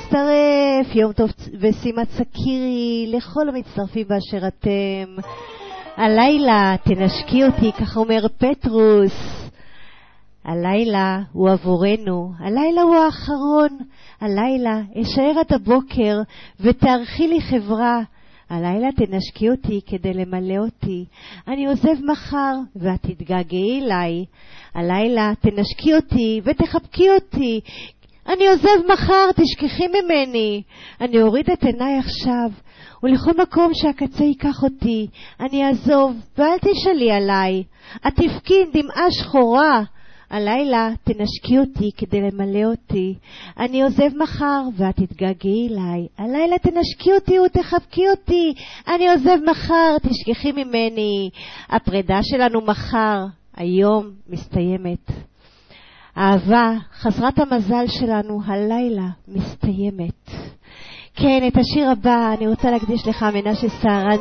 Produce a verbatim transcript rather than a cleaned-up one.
להצטרף, יום טוב ושימת סקירי, לכל המצטרפים באשר אתם. הלילה תנשקי אותי, כך אומר פטרוס. הלילה הוא עבורנו, הלילה הוא האחרון, הלילה אשאר עד הבוקר ותארכי לי חברה. הלילה תנשקי אותי כדי למלא אותי, אני עוזב מחר ואת תתגעגעי אליי. הלילה תנשקי אותי ותחבקי אותי, אני עוזב מחר, תשכחי ממני. אני אוריד את עיניי עכשיו, ולכל מקום שהקצה ייקח אותי, אני אעזוב ואל תשאלי עליי. את תבכי עם דמעה שחורה. הלילה תנשקי אותי כדי למלא אותי, אני עוזב מחר ואת תתגעגעי אליי. הלילה תנשקי אותי ותחבקי אותי, אני עוזב מחר, תשכחי ממני. הפרידה שלנו מחר, היום מסתיימת. האהבה חסרת המזל שלנו הלילה מסתיימת. כן, את השיר הבא אני רוצה להקדיש לך, מנשה סהרן